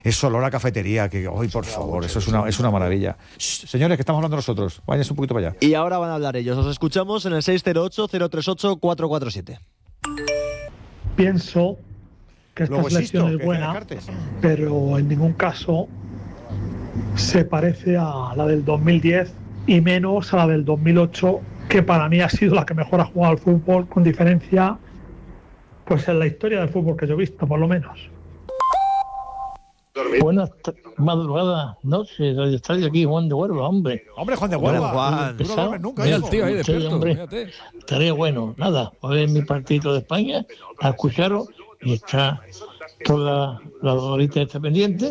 Eso, olor a cafetería, que hoy por favor, eso es una maravilla. Shh, señores, que estamos hablando nosotros, váyanse un poquito para allá. Y ahora van a hablar ellos. Os escuchamos en el 608-038-447. Pienso que esta selección es buena, pero en ningún caso se parece a la del 2010 y menos a la del 2008, que para mí ha sido la que mejor ha jugado al fútbol, con diferencia, pues en la historia del fútbol que yo he visto, por lo menos. Buenas madrugadas, noches, Radio Estadio aquí, Juan de Huelva, hombre. Hombre, Juan de Huelva, Juan. tú no duermes nunca. Mira el tío ahí Sí, despierto, hombre. fíjate. Estaría bueno, nada, a ver mi partido de España, a escucharos y está toda la horita está pendiente.